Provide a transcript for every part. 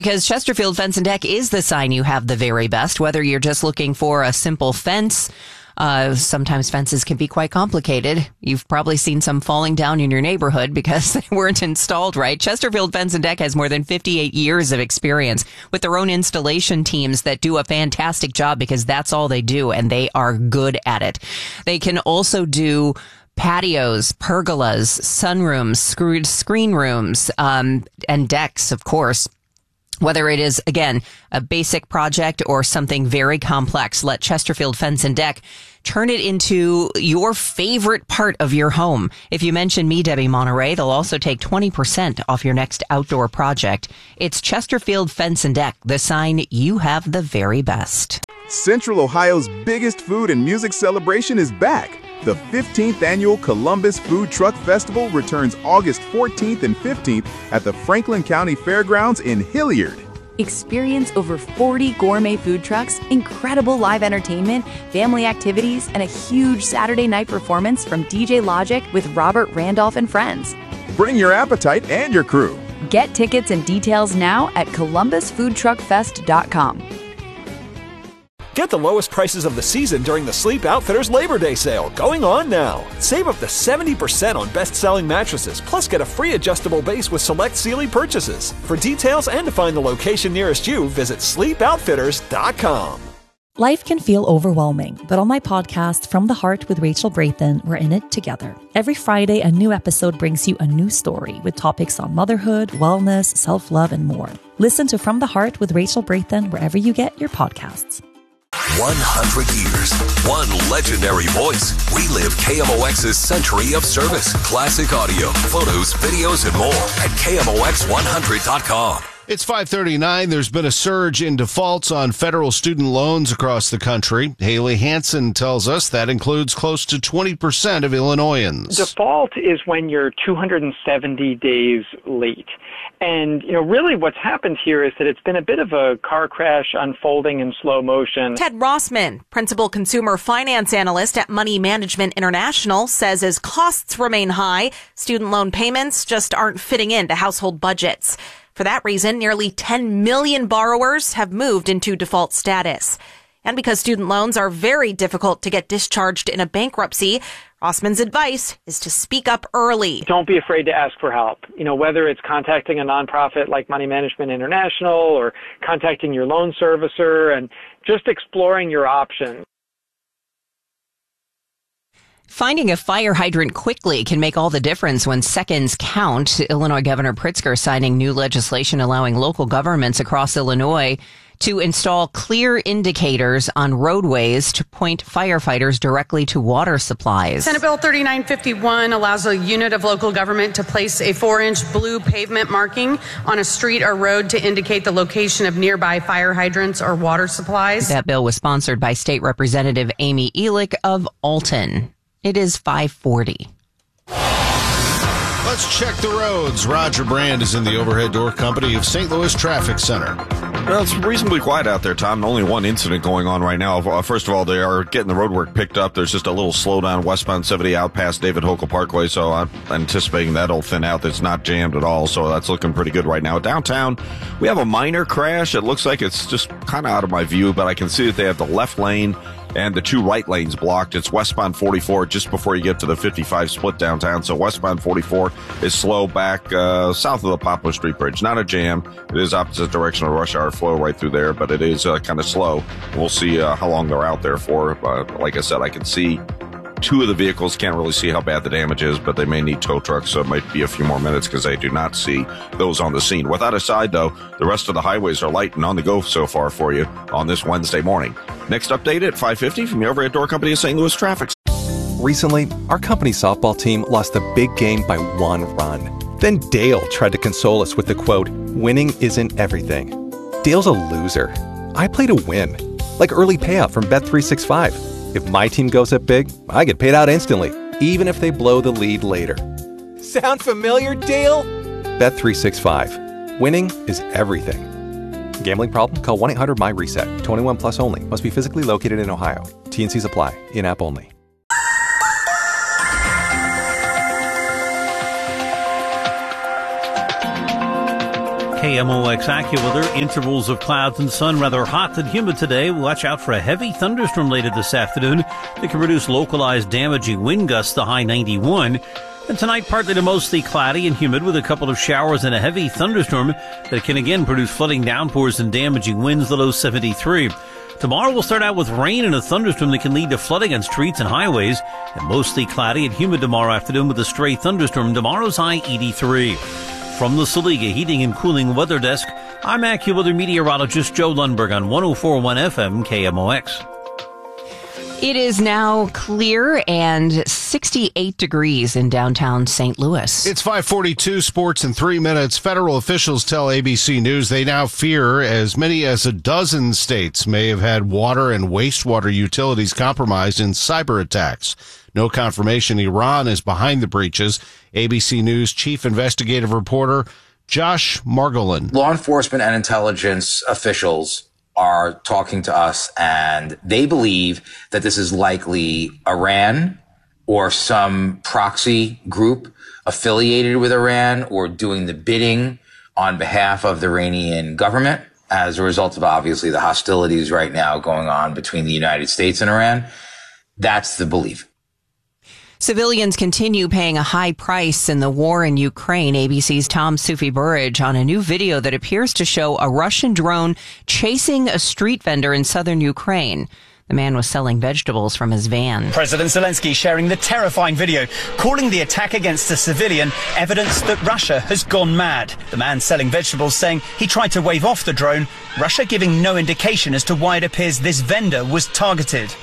Because Chesterfield Fence and Deck is the sign you have the very best, whether you're just looking for a simple fence. Sometimes fences can be quite complicated. You've probably seen some falling down in your neighborhood because they weren't installed right. Chesterfield Fence and Deck has more than 58 years of experience with their own installation teams that do a fantastic job because that's all they do, and they are good at it. They can also do patios, pergolas, sunrooms, screen rooms, and decks, of course. Whether it is, again, a basic project or something very complex, let Chesterfield Fence and Deck turn it into your favorite part of your home. If you mention me, Debbie Monterey, they'll also take 20% off your next outdoor project. It's Chesterfield Fence and Deck, the sign you have the very best. Central Ohio's biggest food and music celebration is back. The 15th Annual Columbus Food Truck Festival returns August 14th and 15th at the Franklin County Fairgrounds in Hilliard. Experience over 40 gourmet food trucks, incredible live entertainment, family activities, and a huge Saturday night performance from DJ Logic with Robert Randolph and friends. Bring your appetite and your crew. Get tickets and details now at columbusfoodtruckfest.com. Get the lowest prices of the season during the Sleep Outfitters Labor Day sale, going on now. Save up to 70% on best-selling mattresses, plus get a free adjustable base with select Sealy purchases. For details and to find the location nearest you, visit sleepoutfitters.com. Life can feel overwhelming, but on my podcast, From the Heart with Rachel Brathen, we're in it together. Every Friday, a new episode brings you a new story with topics on motherhood, wellness, self-love, and more. Listen to From the Heart with Rachel Brathen wherever you get your podcasts. 100 years, one legendary voice. We live KMOX's century of service. Classic audio, photos, videos, and more at KMOX100.com. It's 5:39. There's been a surge in defaults on federal student loans across the country. Haley Hansen tells us that includes close to 20% of Illinoisans. Default is when you're 270 days late. And, really what's happened here is that it's been a bit of a car crash unfolding in slow motion. Ted Rossman, principal consumer finance analyst at Money Management International, says as costs remain high, student loan payments just aren't fitting into household budgets. For that reason, nearly 10 million borrowers have moved into default status. And because student loans are very difficult to get discharged in a bankruptcy, Rossman's advice is to speak up early. Don't be afraid to ask for help. Whether it's contacting a nonprofit like Money Management International or contacting your loan servicer and just exploring your options. Finding a fire hydrant quickly can make all the difference when seconds count. Illinois Governor Pritzker signing new legislation allowing local governments across Illinois to install clear indicators on roadways to point firefighters directly to water supplies. Senate Bill 3951 allows a unit of local government to place a 4-inch blue pavement marking on a street or road to indicate the location of nearby fire hydrants or water supplies. That bill was sponsored by State Representative Amy Elick of Alton. It is 5:40. Let's check the roads. Roger Brand is in the Overhead Door Company of St. Louis Traffic Center. Well, it's reasonably quiet out there, Tom. Only one incident going on right now. First of all, they are getting the roadwork picked up. There's just a little slowdown westbound 70 out past David Hochul Parkway, so I'm anticipating that'll thin out. It's not jammed at all, so that's looking pretty good right now. Downtown, we have a minor crash. It looks like it's just kind of out of my view, but I can see that they have the left lane and the two right lanes blocked. It's westbound 44 just before you get to the 55 split downtown. So westbound 44 is slow back south of the Poplar Street Bridge. Not a jam. It is opposite direction of rush hour flow right through there, but it is kind of slow. We'll see how long they're out there for. Like I said, I can see two of the vehicles. Can't really see how bad the damage is, but they may need tow trucks, so it might be a few more minutes because I do not see those on the scene. Without a side, though, the rest of the highways are light and on the go so far for you on this Wednesday morning. Next update at 5:50 from the Overhead Door Company of St. Louis Traffic. Recently, our company softball team lost a big game by 1 run. Then Dale tried to console us with the quote, "Winning isn't everything." Dale's a loser. I play to win, like early payout from Bet365. If my team goes up big, I get paid out instantly, even if they blow the lead later. Sound familiar, Dale? Bet365. Winning is everything. Gambling problem? Call 1-800-MY-RESET. 21 plus only. Must be physically located in Ohio. T&Cs apply. In-app only. KMOX AccuWeather. Intervals of clouds and sun, rather hot and humid today. Watch out for a heavy thunderstorm later this afternoon that can produce localized damaging wind gusts, the high 91. And tonight, partly to mostly cloudy and humid with a couple of showers and a heavy thunderstorm that can again produce flooding downpours and damaging winds, the low 73. Tomorrow we'll start out with rain and a thunderstorm that can lead to flooding on streets and highways, and mostly cloudy and humid tomorrow afternoon with a stray thunderstorm. Tomorrow's high 83. From the Saliga Heating and Cooling Weather Desk, I'm AccuWeather meteorologist Joe Lundberg on 104.1 FM KMOX. It is now clear and 68 degrees in downtown St. Louis. It's 5:42, sports in 3 minutes. Federal officials tell ABC News they now fear as many as a dozen states may have had water and wastewater utilities compromised in cyber attacks. No confirmation Iran is behind the breaches. ABC News chief investigative reporter Josh Margolin. Law enforcement and intelligence officials are talking to us, and they believe that this is likely Iran or some proxy group affiliated with Iran or doing the bidding on behalf of the Iranian government as a result of obviously the hostilities right now going on between the United States and Iran. That's the belief. Civilians continue paying a high price in the war in Ukraine. ABC's Tom Sufi-Burridge on a new video that appears to show a Russian drone chasing a street vendor in southern Ukraine. The man was selling vegetables from his van. President Zelensky sharing the terrifying video, calling the attack against a civilian evidence that Russia has gone mad. The man selling vegetables saying he tried to wave off the drone, Russia giving no indication as to why it appears this vendor was targeted.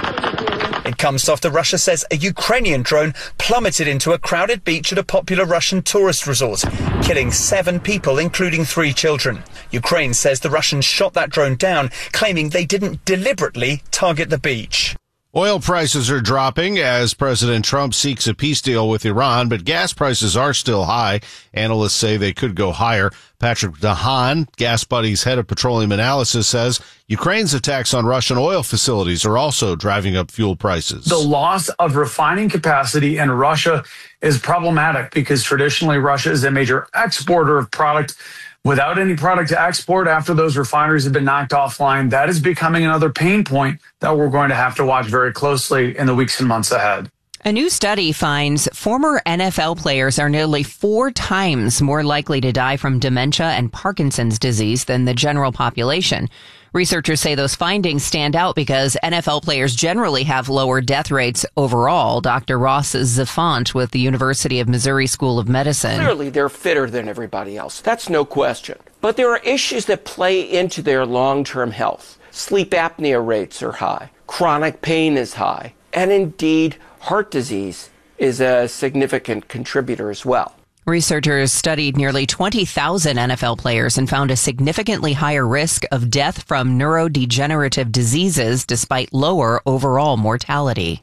It comes after Russia says a Ukrainian drone plummeted into a crowded beach at a popular Russian tourist resort, killing 7 people, including 3 children. Ukraine says the Russians shot that drone down, claiming they didn't deliberately target the beach. Oil prices are dropping as President Trump seeks a peace deal with Iran, but gas prices are still high. Analysts say they could go higher. Patrick Dahan, Gas Buddy's head of petroleum analysis, says Ukraine's attacks on Russian oil facilities are also driving up fuel prices. The loss of refining capacity in Russia is problematic because traditionally Russia is a major exporter of product. Without any product to export after those refineries have been knocked offline, that is becoming another pain point that we're going to have to watch very closely in the weeks and months ahead. A new study finds former NFL players are nearly 4 times more likely to die from dementia and Parkinson's disease than the general population. Researchers say those findings stand out because NFL players generally have lower death rates overall. Dr. Ross Zafont with the University of Missouri School of Medicine. Clearly, they're fitter than everybody else. That's no question. But there are issues that play into their long-term health. Sleep apnea rates are high. Chronic pain is high. And indeed, heart disease is a significant contributor as well. Researchers studied nearly 20,000 NFL players and found a significantly higher risk of death from neurodegenerative diseases despite lower overall mortality.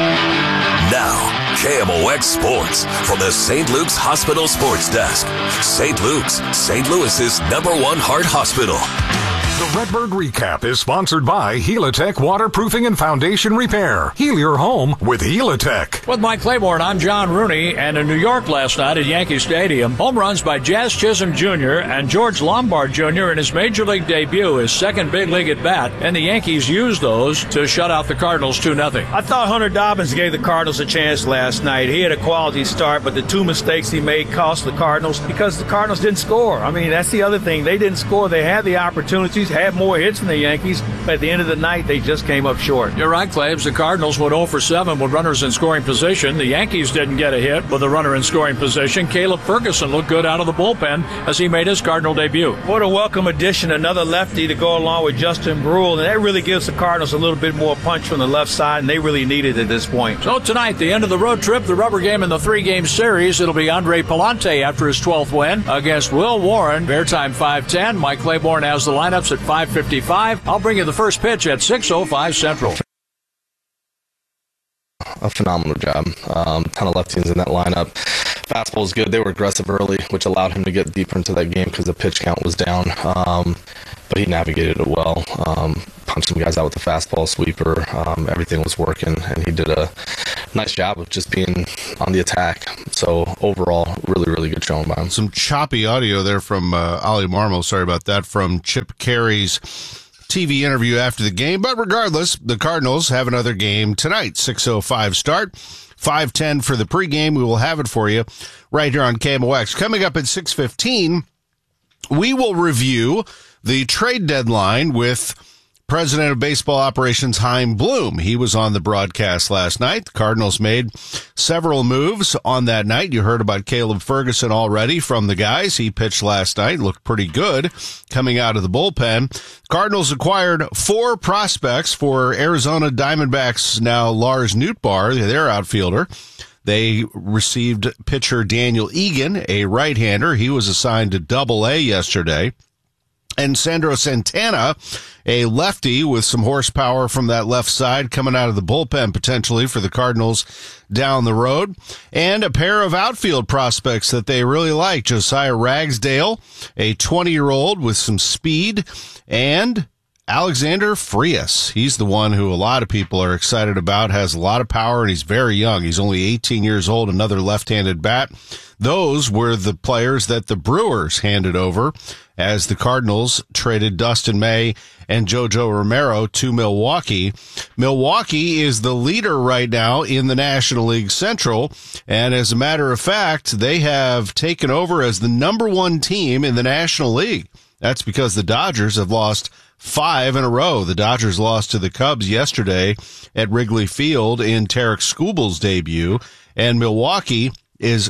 Now, KMOX Sports from the St. Luke's Hospital Sports Desk. St. Luke's, St. Louis's #1 heart hospital. The Redbird Recap is sponsored by Helitech Waterproofing and Foundation Repair. Heal your home with Helitech. With Mike Claiborne, I'm John Rooney. And in New York last night at Yankee Stadium, home runs by Jazz Chisholm Jr. and George Lombard Jr. in his Major League debut, his second big league at bat. And the Yankees used those to shut out the Cardinals 2-0. I thought Hunter Dobbins gave the Cardinals a chance last night. He had a quality start, but the 2 mistakes he made cost the Cardinals because the Cardinals didn't score. I mean, that's the other thing. They didn't score. They had the opportunities, had more hits than the Yankees, but at the end of the night, they just came up short. You're right, Claves. The Cardinals went 0 for 7 with runners in scoring position. The Yankees didn't get a hit with a runner in scoring position. Caleb Ferguson looked good out of the bullpen as he made his Cardinal debut. What a welcome addition, another lefty to go along with Justin Brule, and that really gives the Cardinals a little bit more punch from the left side, and they really need it at this point. So tonight, the end of the road trip, the rubber game in the 3-game series. It'll be Andre Palante after his 12th win against Will Warren. Bear time 5:10. Mike Claiborne has the lineups at 5:55. I'll bring you the first pitch at 6:05 Central. A phenomenal job. Ton of lefties in that lineup. Fastball was good. They were aggressive early, which allowed him to get deeper into that game because the pitch count was down. But he navigated it well. Punched some guys out with the fastball sweeper. Everything was working, and he did a nice job of just being on the attack. So overall, really, really good showing by him. Some choppy audio there from Ollie Marmol. Sorry about that. From Chip Cary's TV interview after the game. But regardless, the Cardinals have another game tonight. 6:05 start. 5:10 for the pregame. We will have it for you right here on KMOX. Coming up at 6:15, we will review the trade deadline with President of Baseball Operations Chaim Bloom. He was on the broadcast last night. The Cardinals made several moves on that night. You heard about Caleb Ferguson already from the guys. He pitched last night, looked pretty good coming out of the bullpen. Cardinals acquired 4 prospects for Arizona Diamondbacks now Lars Nootbaar, their outfielder. They received pitcher Daniel Egan, a right-hander. He was assigned to Double-A yesterday. And Sandro Santana, a lefty with some horsepower from that left side coming out of the bullpen potentially for the Cardinals down the road. And a pair of outfield prospects that they really like. Josiah Ragsdale, a 20-year-old with some speed, and Alexander Frias. He's the one who a lot of people are excited about, has a lot of power, and he's very young. He's only 18 years old, another left-handed bat. Those were the players that the Brewers handed over as the Cardinals traded Dustin May and JoJo Romero to Milwaukee. Milwaukee is the leader right now in the National League Central, and as a matter of fact, they have taken over as the number 1 team in the National League. That's because the Dodgers have lost 5 in a row. The Dodgers lost to the Cubs yesterday at Wrigley Field in Tarek Skubal's debut, and Milwaukee is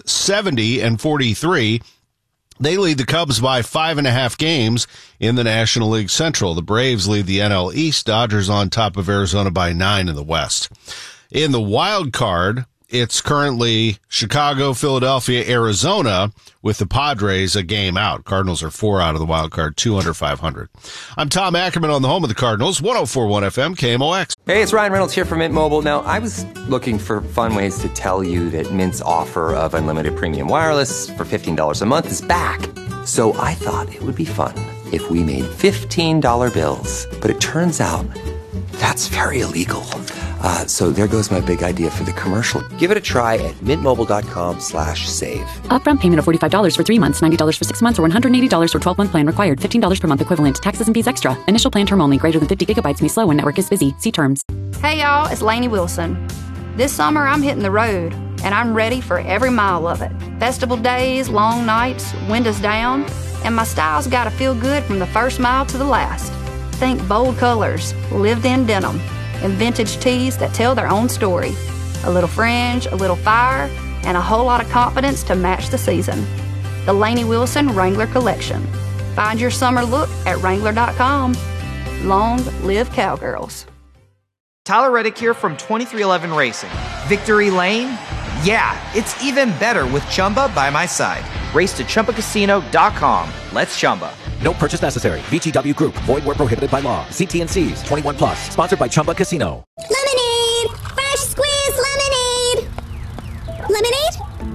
70-43. They lead the Cubs by 5.5 games in the National League Central. The Braves lead the NL East. Dodgers on top of Arizona by 9 in the West. In the wild card, it's currently Chicago, Philadelphia, Arizona, with the Padres a game out. Cardinals are 4 out of the wild card, 2 under 500. I'm Tom Ackerman on the home of the Cardinals, 104.1 FM, KMOX. Hey, it's Ryan Reynolds here from Mint Mobile. Now, I was looking for fun ways to tell you that Mint's offer of unlimited premium wireless for $15 a month is back. So I thought it would be fun if we made $15 bills. But it turns out that's very illegal. So there goes my big idea for the commercial. Give it a try at mintmobile.com/save. Upfront payment of $45 for 3 months, $90 for 6 months, or $180 for 12-month plan required. $15 per month equivalent. Taxes and fees extra. Initial plan term only. Greater than 50 gigabytes may slow when network is busy. See terms. Hey y'all, it's Lainey Wilson. This summer I'm hitting the road, and I'm ready for every mile of it. Festival days, long nights, windows down, and my style's gotta feel good from the first mile to the last. Think bold colors, lived-in denim, and vintage tees that tell their own story. A little fringe, a little fire, and a whole lot of confidence to match the season. The Lainey Wilson Wrangler Collection. Find your summer look at Wrangler.com. Long live Cowgirls. Tyler Reddick here from 2311 Racing. Victory Lane? Yeah, it's even better with Chumba by my side. Race to ChumbaCasino.com. Let's Chumba. No purchase necessary. VGW Group. Void where prohibited by law. See T&Cs. 21 plus. Sponsored by Chumba Casino. Lemonade! Fresh squeezed lemonade! Lemonade?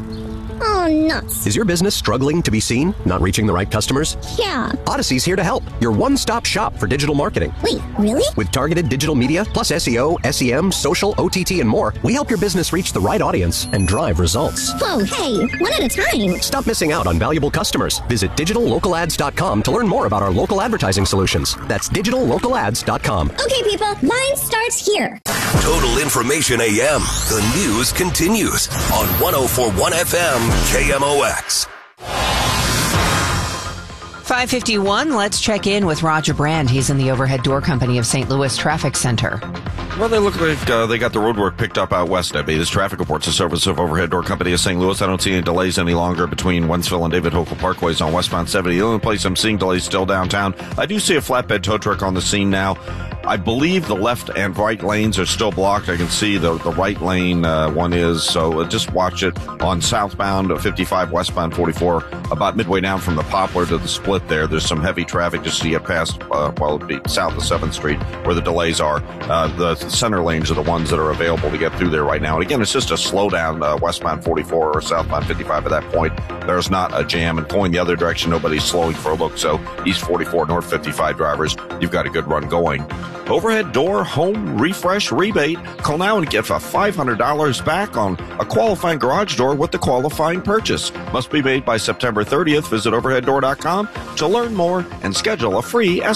Oh, nuts. Is your business struggling to be seen? Not reaching the right customers? Yeah. Odyssey's here to help. Your one-stop shop for digital marketing. Wait, really? With targeted digital media, plus SEO, SEM, social, OTT, and more, we help your business reach the right audience and drive results. Whoa, hey, one at a time. Stop missing out on valuable customers. Visit digitallocalads.com to learn more about our local advertising solutions. That's digitallocalads.com. Okay, people, mine starts here. Total Information AM. The news continues on 104.1 FM KMOX. 5:51. Let's check in with Roger Brand. He's in the Overhead Door Company of St. Louis Traffic Center. Well, they look like they got the roadwork picked up out west. Debbie, this traffic reports the service of Overhead Door Company of St. Louis. I don't see any delays any longer between Wentzville and David Hochul Parkways on westbound 70. The only place I'm seeing delays still downtown. I do see a flatbed tow truck on the scene now. I believe the left and right lanes are still blocked. I can see the right lane one is, so just watch it on southbound 55, westbound 44, about midway down from the Poplar to the split there. There's some heavy traffic just to get past, it'd be south of 7th Street where the delays are. The center lanes are the ones that are available to get through there right now. And again, it's just a slowdown westbound 44 or southbound 55 at that point. There's not a jam, and going the other direction, nobody's slowing for a look. So East 44, North 55 drivers, you've got a good run going. Overhead Door Home Refresh Rebate. Call now and get a $500 back on a qualifying garage door with the qualifying purchase. Must be made by September 30th. Visit overheaddoor.com to learn more and schedule a free estimate.